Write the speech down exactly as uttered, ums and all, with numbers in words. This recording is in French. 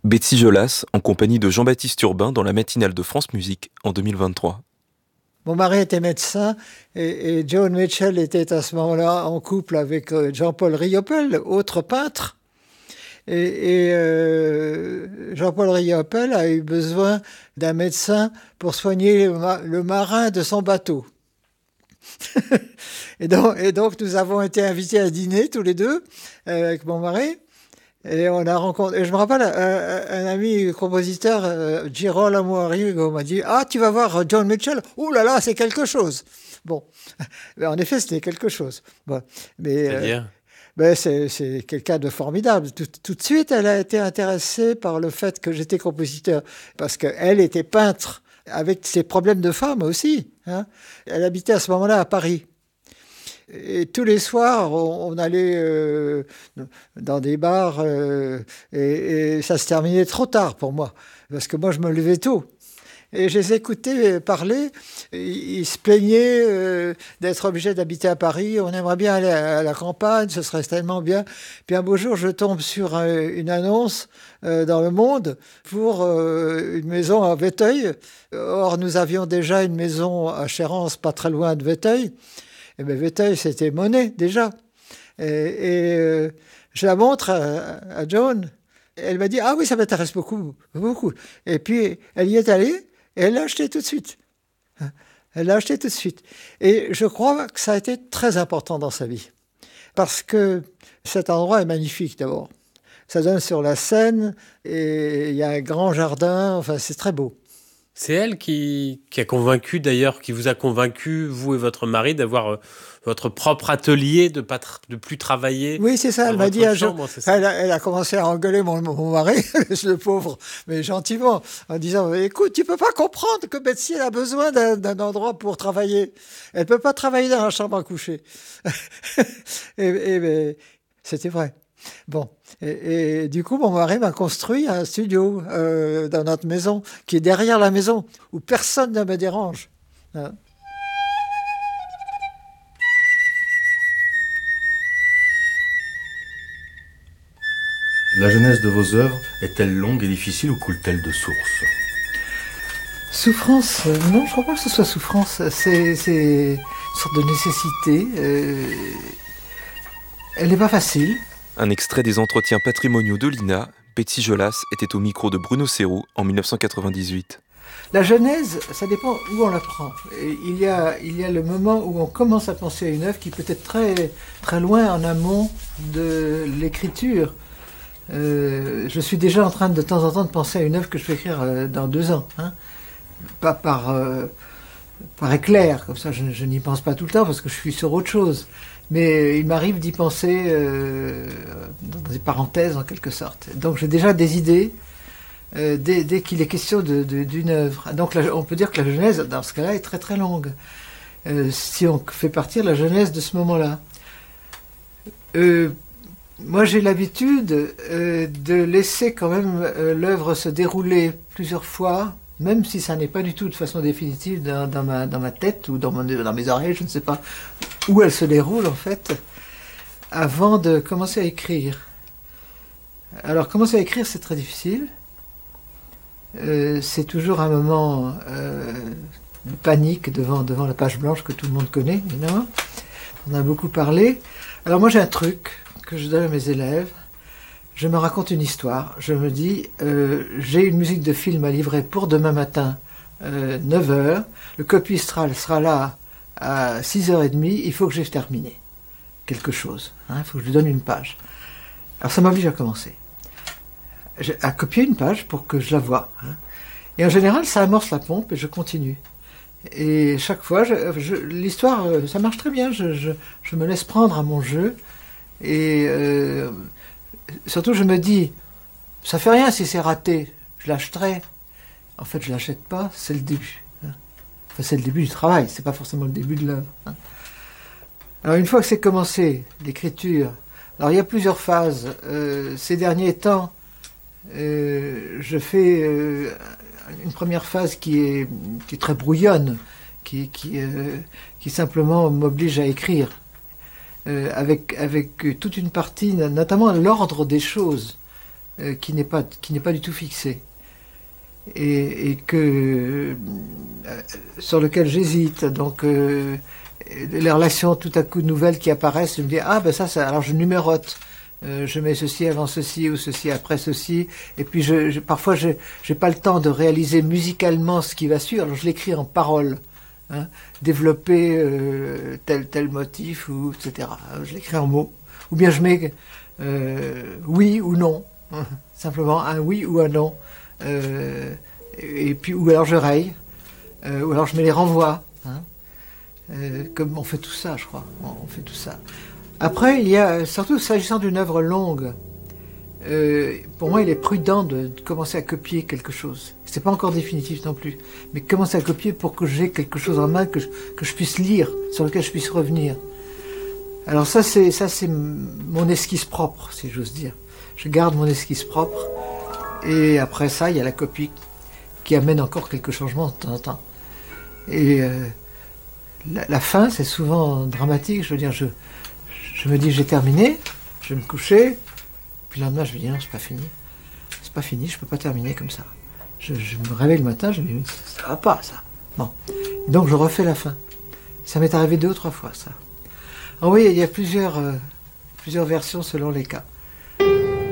Betsy Jolas, en compagnie de Jean-Baptiste Urbain dans la matinale de France Musique en deux mille vingt-trois. Mon mari était médecin et, et Joan Mitchell était à ce moment-là en couple avec Jean-Paul Riopel, autre peintre. Et, et euh, Jean-Paul Riopel a eu besoin d'un médecin pour soigner le, ma- le marin de son bateau. et, donc, et donc nous avons été invités à dîner tous les deux euh, avec mon mari. Et on a rencontré. Et je me rappelle, un, un ami compositeur, euh, Girolamo Arrigo, m'a dit: Ah, tu vas voir John Mitchell. Ouh là là, c'est quelque chose. Bon, mais en effet, c'était quelque chose. Bon, mais euh, ben, c'est, c'est quelqu'un de formidable. Tout, tout de suite, elle a été intéressée par le fait que j'étais compositeur, parce qu'elle était peintre, avec ses problèmes de femme aussi. Hein. Elle habitait à ce moment-là à Paris. Et tous les soirs, on, on allait euh, dans des bars euh, et, et ça se terminait trop tard pour moi, parce que moi, je me levais tôt. Et je les écoutais parler. Ils, ils se plaignaient euh, d'être obligés d'habiter à Paris. On aimerait bien aller à, à la campagne, ce serait tellement bien. Puis un beau jour, je tombe sur euh, une annonce euh, dans Le Monde pour euh, une maison à Vétheuil. Or, nous avions déjà une maison à Chérence, pas très loin de Vétheuil. Et bien, Vétheuil, c'était monnaie, déjà. Et, et euh, je la montre à, à Joan. Elle m'a dit: Ah oui, ça m'intéresse beaucoup, beaucoup. Et puis, elle y est allée et elle l'a acheté tout de suite. Elle l'a acheté tout de suite. Et je crois que ça a été très important dans sa vie. Parce que cet endroit est magnifique, d'abord. Ça donne sur la Seine et il y a un grand jardin. Enfin, c'est très beau. C'est elle qui, qui a convaincu, d'ailleurs, qui vous a convaincu, vous et votre mari, d'avoir euh, votre propre atelier, de pas tra- de plus travailler. Oui, c'est ça. Elle m'a dit un jour. Elle a, elle a commencé à engueuler mon, mon mari, le pauvre, mais gentiment, en disant: Écoute, tu peux pas comprendre que Betsy elle a besoin d'un, d'un endroit pour travailler. Elle peut pas travailler dans la chambre à coucher. et, et mais, c'était vrai. Bon, et, et du coup, mon mari m'a construit un studio euh, dans notre maison, qui est derrière la maison, où personne ne me dérange. Hein. La genèse de vos œuvres est-elle longue et difficile ou coule-t-elle de sources ? Souffrance, euh, non, je crois pas que ce soit souffrance. C'est, c'est une sorte de nécessité. Euh, elle n'est pas facile. Un extrait des entretiens patrimoniaux de l'I N A, Betsy Jolas était au micro de Bruno Serroux en dix-neuf cent quatre-vingt-dix-huit. La genèse, ça dépend où on la prend. Et il y a, il y a le moment où on commence à penser à une œuvre qui peut être très, très loin en amont de l'écriture. Euh, je suis déjà en train de, de temps en temps de penser à une œuvre que je vais écrire euh, dans deux ans. Hein. Pas par, euh, par éclair, comme ça je, je n'y pense pas tout le temps parce que je suis sur autre chose. Mais il m'arrive d'y penser euh, dans des parenthèses en quelque sorte. Donc j'ai déjà des idées euh, dès, dès qu'il est question de, de, d'une œuvre. Donc la, on peut dire que la genèse, dans ce cas-là, est très très longue. Euh, si on fait partir la genèse de ce moment-là. Euh, moi j'ai l'habitude euh, de laisser quand même euh, l'œuvre se dérouler plusieurs fois, même si ça n'est pas du tout de façon définitive dans, dans, ma, dans ma tête ou dans, mon, dans mes oreilles, je ne sais pas où elle se déroule en fait, avant de commencer à écrire. Alors commencer à écrire, c'est très difficile. Euh, c'est toujours un moment euh, de panique devant, devant la page blanche que tout le monde connaît, évidemment. On a beaucoup parlé. Alors moi j'ai un truc que je donne à mes élèves. Je me raconte une histoire. Je me dis, euh, j'ai une musique de film à livrer pour demain matin, euh, neuf heures. Le copistral sera là à six heures trente. Il faut que j'ai terminé quelque chose. Hein, il faut que je lui donne une page. Alors ça m'oblige à commencer. J'ai à copier une page pour que je la voie. Hein. Et en général, ça amorce la pompe et je continue. Et chaque fois, je, je, l'histoire, ça marche très bien. Je, je, je me laisse prendre à mon jeu. Et euh, surtout, je me dis, ça fait rien si c'est raté, je l'achèterai. En fait, je l'achète pas, c'est le début. Hein. Enfin, c'est le début du travail, c'est pas forcément le début de l'œuvre. Hein. Alors, une fois que c'est commencé, l'écriture, alors il y a plusieurs phases. Euh, ces derniers temps, euh, je fais euh, une première phase qui est, qui est très brouillonne, qui, qui, euh, qui simplement m'oblige à écrire. Euh, avec, avec toute une partie, notamment l'ordre des choses. euh, qui n'est pas, qui n'est pas du tout fixé. Et, et que, euh, sur lequel j'hésite. Donc, euh, les relations tout à coup nouvelles qui apparaissent, je me dis, ah ben ça, ça alors je numérote. Euh, je mets ceci avant ceci ou ceci après ceci. Et puis, je, je, parfois, je n'ai pas le temps de réaliser musicalement ce qui va suivre. Alors, je l'écris en paroles. Hein, développer euh, tel tel motif, ou et cetera. Je l'écris en mots. Ou bien je mets euh, oui ou non. Hein, simplement un oui ou un non. Euh, et puis, ou alors je raye. Euh, ou alors je mets les renvois. Hein, euh, comme on fait tout ça, je crois. On fait tout ça. Après, il y a, surtout s'agissant d'une œuvre longue, euh, pour moi, il est prudent de, de commencer à copier quelque chose. C'est pas encore définitif non plus, mais commencer à copier pour que j'ai quelque chose en main que je, que je puisse lire, sur lequel je puisse revenir. Alors ça, c'est ça, c'est mon esquisse propre, si j'ose dire. Je garde mon esquisse propre, et après ça, il y a la copie qui amène encore quelques changements de temps en temps. Et euh, la, la fin, c'est souvent dramatique. Je veux dire, je Je me dis, j'ai terminé, je vais me coucher, puis le lendemain, je me dis, non, c'est pas fini. C'est pas fini, je peux pas terminer comme ça. Je, je me réveille le matin, je me dis, ça va pas, ça. Bon. Et donc, je refais la fin. Ça m'est arrivé deux ou trois fois, ça. Alors oui, il y a plusieurs, euh, plusieurs versions selon les cas.